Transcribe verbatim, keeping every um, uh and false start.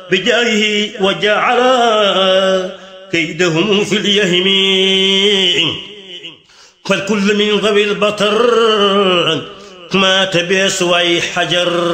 بجاهه وجعل كيدهم في اليهم فالكل من ذوي البطر مات بأسوأ حجر